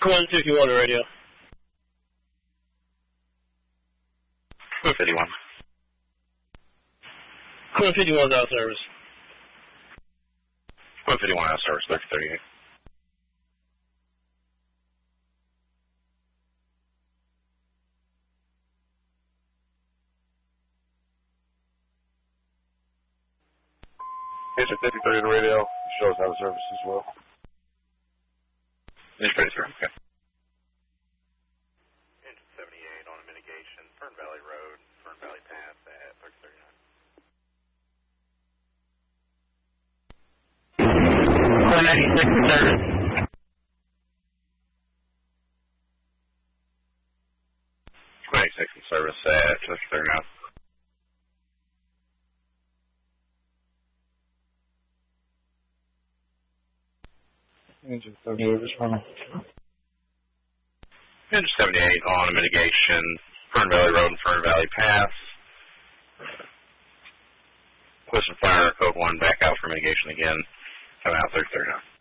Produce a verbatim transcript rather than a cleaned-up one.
one fifty-one radio. one fifty-one. one fifty-one's out of service. one fifty-one out of service, thirty thirty-eight. Engine fifty thirty to radio. Shows out of service as well. Engine fifty-three, okay. Engine seventy-eight on a mitigation, Fern Valley Road, Fern Valley Pass at thirty thirty-nine. one ninety-six in service. one ninety-six in service at thirty thirty-nine. Engine seventy-eight, responding. Engine seventy-eight on a mitigation, Fern Valley Road and Fern Valley Pass. Push and fire, code one, back out for mitigation again. Come out thirty thirty-nine.